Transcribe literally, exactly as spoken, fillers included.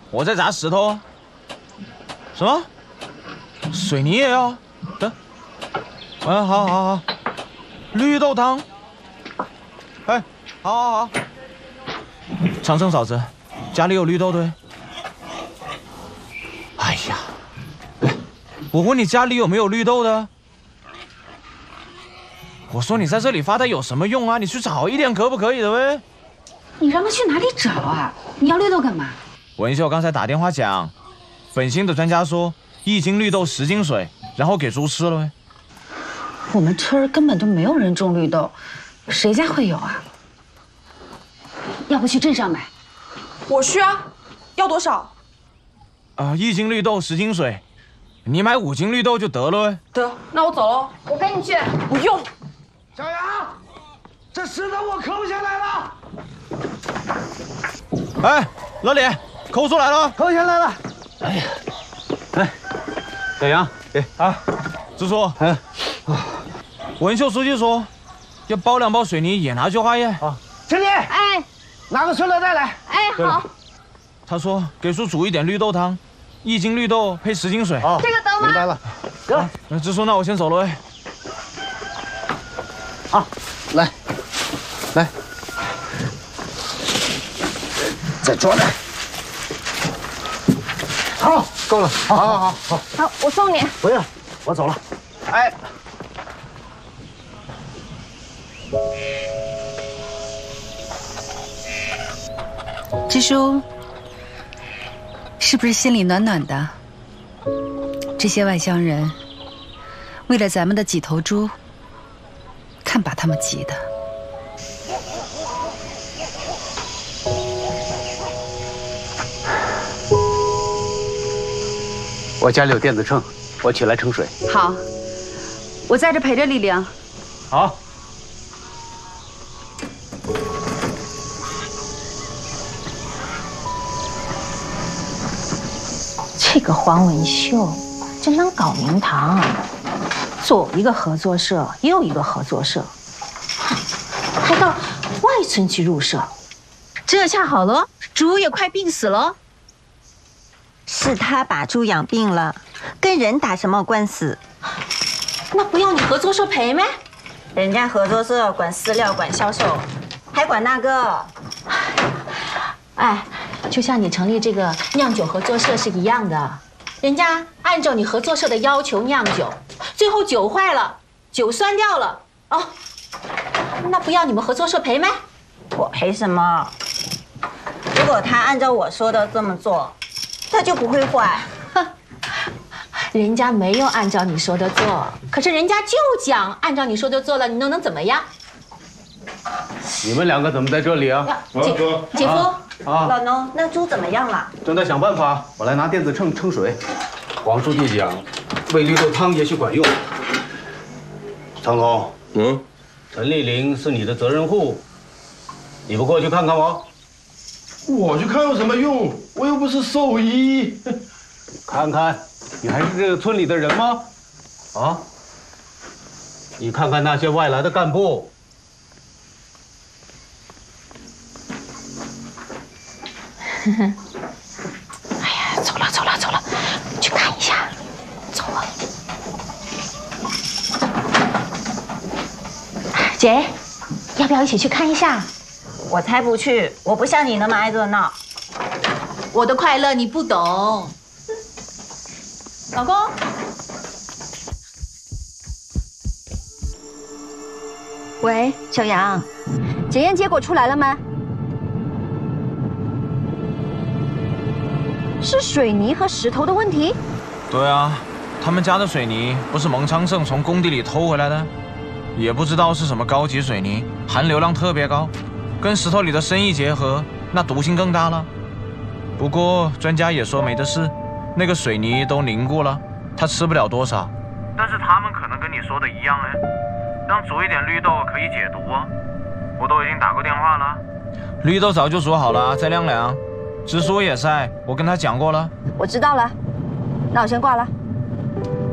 我在砸石头。什么？水泥也要？等。嗯，好好好。绿豆汤。哎，好好好。长生嫂子，家里有绿豆对？哎呀，哎，我问你家里有没有绿豆的？我说你在这里发呆有什么用啊？你去找一点可不可以的喂？ 你让他去哪里找啊？你要绿豆干嘛？ 文秀刚才打电话讲，本星的专家说一斤绿豆十斤水，然后给猪吃了喂。 我们村儿根本就没有人种绿豆，谁家会有啊？要不去镇上买？ 我去啊，要多少？ 啊、呃，一斤绿豆十斤水，你买五斤绿豆就得了喂。 得，那我走喽。 我跟你去。 不用。 小杨，这石头我抠下来了。 哎，老李，抠出来了， 抠下来了。哎呀，哎，小杨，给啊， 支书， 哎， 啊，文秀书记说要包两包水泥，也拿去化验。 啊，经理， 哎， 拿个塑料袋来。 哎，好。 他说给叔煮一点绿豆汤，一斤绿豆配十斤水。 哦， 这个等吗？ 明白了。得， 那支书，那我先走了喂。 啊，来，来，再装点。好，够了。好好好好。 好，我送你。 不用，我走了。哎。 支书，是不是心里暖暖的？这些外乡人，为了咱们的几头猪，看把他们急的。 我家里有电子秤，我起来称水。 好，我在这陪着丽玲。 好。 这个黄文秀真能搞名堂啊！左一个合作社，右一个合作社，还到外村去入社，这下好了，猪也快病死了。 是他把猪养病了，跟人打什么官司？ 那不要你合作社赔吗？ 人家合作社管饲料、管销售，还管那个。 哎，就像你成立这个酿酒合作社是一样的，人家按照你合作社的要求酿酒，最后酒坏了，酒酸掉了，哦，那不要你们合作社赔吗？ 我赔什么？如果他按照我说的这么做，他就不会坏。 哼，人家没有按照你说的做，可是人家就讲按照你说的做了，你能能怎么样？ 你们两个怎么在这里啊？ 姐姐夫。 啊， 老农，那猪怎么样了？ 正在想办法，我来拿电子秤称水。黄书记讲，煨绿豆汤也许管用。 常总， 嗯， 陈丽玲是你的责任户，你不过去看看吗？ 我去看有什么用？我又不是兽医。 看看，你还是这个村里的人吗？啊？你看看那些外来的干部。 哎呀，走了走了走了，去看一下，走了。姐，要不要一起去看一下？ 我才不去，我不像你那么爱热闹。 我的快乐你不懂。老公。 喂，小杨，检验结果出来了吗？是水泥和石头的问题？ 对啊，他们家的水泥不是蒙昌盛从工地里偷回来的，也不知道是什么高级水泥，含硫量特别高，跟石头里的生意结合，那毒性更大了。不过专家也说没的事，那个水泥都凝固了，他吃不了多少。但是他们可能跟你说的一样哎，让煮一点绿豆可以解毒啊。我都已经打过电话了，绿豆早就煮好了，再晾凉。支书也在，我跟他讲过了。 我知道了，那我先挂了。